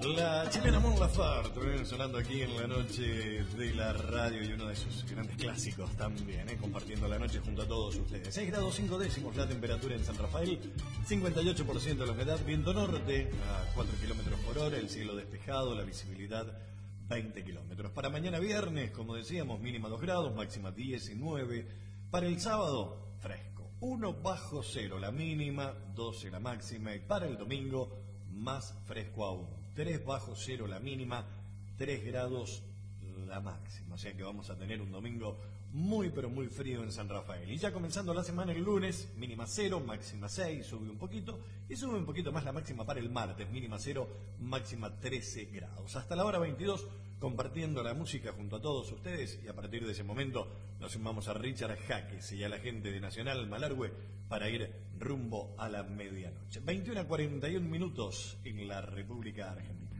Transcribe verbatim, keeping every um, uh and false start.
La chilena Mon Laferte, sonando aquí en la noche de la radio y uno de sus grandes clásicos también, ¿eh? Compartiendo la noche junto a todos ustedes. seis grados cinco décimos la temperatura en San Rafael, cincuenta y ocho por ciento la humedad, viento norte a cuatro kilómetros por hora, el cielo despejado, la visibilidad veinte kilómetros. Para mañana viernes, como decíamos, mínima dos grados, máxima diecinueve. Para el sábado, fresco, uno bajo cero la mínima, doce la máxima. Y para el domingo, más fresco aún, tres bajo cero la mínima, tres grados la máxima. O sea que vamos a tener un domingo muy pero muy frío en San Rafael. Y ya comenzando la semana el lunes, mínima cero, máxima seis, sube un poquito. Y sube un poquito más la máxima para el martes, mínima cero, máxima trece grados. Hasta la hora veintidós, compartiendo la música junto a todos ustedes. Y a partir de ese momento nos sumamos a Richard Jaques y a la gente de Nacional Malargüe para ir rumbo a la medianoche. veintiuno a cuarenta y uno minutos en la República Argentina.